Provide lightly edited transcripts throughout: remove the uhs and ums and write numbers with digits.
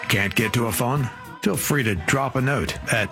Can't get to a phone? Feel free to drop a note at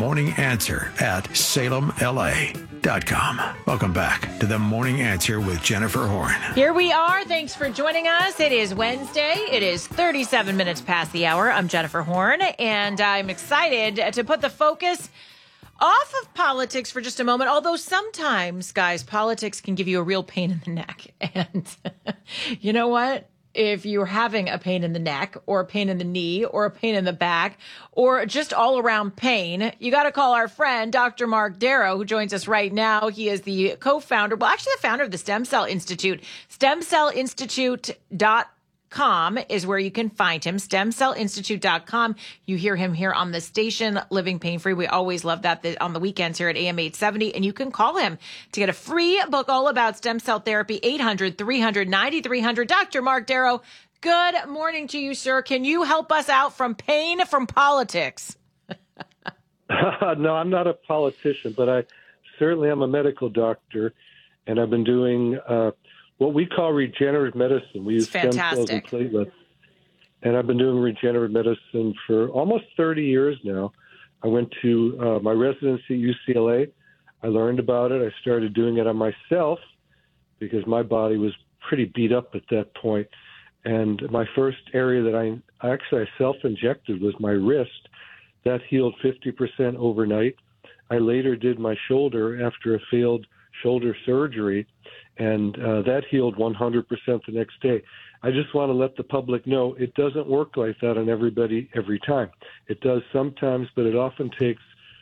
themorninganswer@salemla.com. Welcome back to The Morning Answer with Jennifer Horn. Here we are. Thanks for joining us. It is Wednesday. It is 37 minutes past the hour. I'm Jennifer Horn, and I'm excited to put the focus off of politics for just a moment. Although sometimes, guys, politics can give you a real pain in the neck. And you know what? If you're having a pain in the neck or a pain in the knee or a pain in the back or just all around pain, you got to call our friend, Dr. Mark Darrow, who joins us right now. He is the co-founder, well, actually the founder of the Stem Cell Institute. StemCellInstitute.com is where you can find him. StemCellInstitute.com. You hear him here on the station, Living Pain Free. We always love that on the weekends here at AM 870. And you can call him to get a free book all about stem cell therapy, 800-300-9300. Dr. Mark Darrow, good morning to you, sir. Can you help us out from pain from politics? No, I'm not a politician, but I certainly am a medical doctor. And I've been doing what we call regenerative medicine. We use stem cells and platelets. And I've been doing regenerative medicine for almost 30 years now. I went to my residency at UCLA. I learned about it. I started doing it on myself because my body was pretty beat up at that point. And my first area that I self-injected was my wrist. That healed 50% overnight. I later did my shoulder after a failed shoulder surgery, and that healed 100% the next day. I just want to let the public know it doesn't work like that on everybody every time. It does sometimes, but it often takes,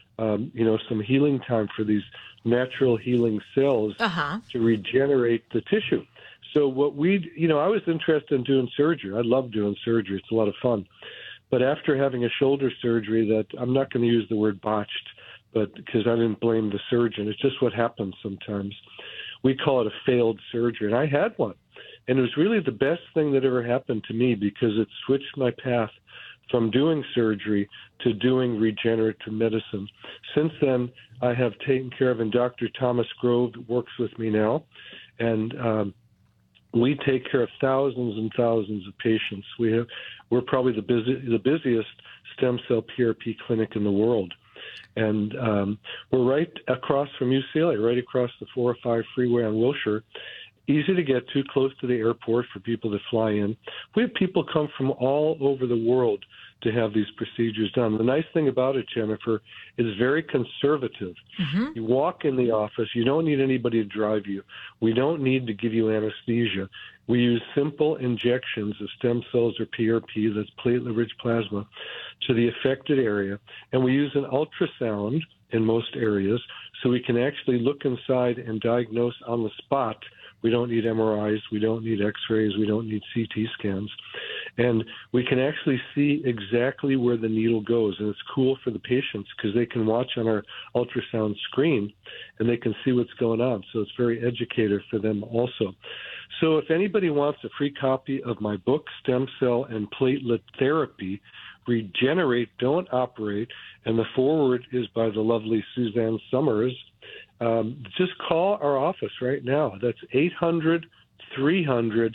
some healing time for these natural healing cells to regenerate the tissue. So what I was interested in doing surgery. I love doing surgery. It's a lot of fun. But after having a shoulder surgery that I'm not going to use the word botched, but because I didn't blame the surgeon. It's just what happens sometimes. We call it a failed surgery, and I had one. And it was really the best thing that ever happened to me because it switched my path from doing surgery to doing regenerative medicine. Since then, I have taken care of, and Dr. Thomas Grove works with me now, and we take care of thousands and thousands of patients. We're probably the busiest stem cell PRP clinic in the world. And we're right across from UCLA, right across the 405 freeway on Wilshire. Easy to get to, close to the airport for people that fly in. We have people come from all over the world to have these procedures done. The nice thing about it, Jennifer, is very conservative. Mm-hmm. You walk in the office, you don't need anybody to drive you. We don't need to give you anesthesia. We use simple injections of stem cells or PRP, that's platelet-rich plasma, to the affected area. And we use an ultrasound in most areas so we can actually look inside and diagnose on the spot. We don't need MRIs, we don't need X-rays, we don't need CT scans. And we can actually see exactly where the needle goes. And it's cool for the patients because they can watch on our ultrasound screen and they can see what's going on. So it's very educative for them also. So if anybody wants a free copy of my book, Stem Cell and Platelet Therapy, Regenerate, Don't Operate, and the foreword is by the lovely Suzanne Summers, just call our office right now. That's 800-300-9300,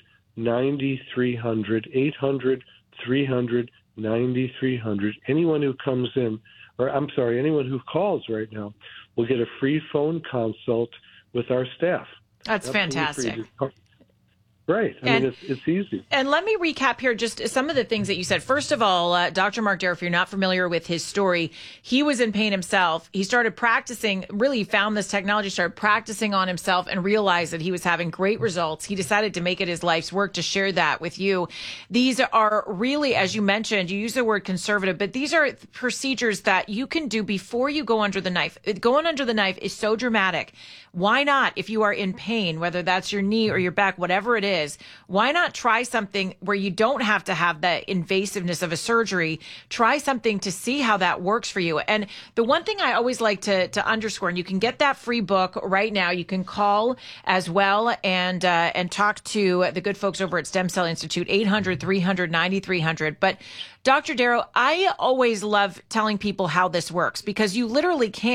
800-300-9300. Anyone who comes in, anyone who calls right now will get a free phone consult with our staff. That's fantastic. Right. I mean, it's easy. And let me recap here just some of the things that you said. First of all, Dr. Mark Darrow, if you're not familiar with his story, he was in pain himself. He started practicing, really found this technology, started practicing on himself and realized that he was having great results. He decided to make it his life's work to share that with you. These are really, as you mentioned, you use the word conservative, but these are procedures that you can do before you go under the knife. Going under the knife is so dramatic. Why not, if you are in pain, whether that's your knee or your back, whatever it is, why not try something where you don't have to have the invasiveness of a surgery? Try something to see how that works for you. And the one thing I always like to underscore, and you can get that free book right now. You can call as well and talk to the good folks over at Stem Cell Institute, 800-300-9300. But Dr. Darrow, I always love telling people how this works because you literally can